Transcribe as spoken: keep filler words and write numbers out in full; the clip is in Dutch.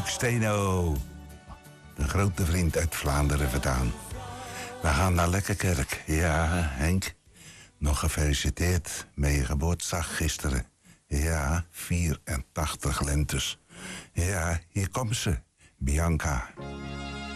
leuk, Steno. De grote vriend uit Vlaanderen vandaan. We gaan naar Lekkerkerk. Ja, Henk. Nog gefeliciteerd met je geboortedag gisteren. Ja, vierentachtig lentes. Ja, hier komt ze. Bianca.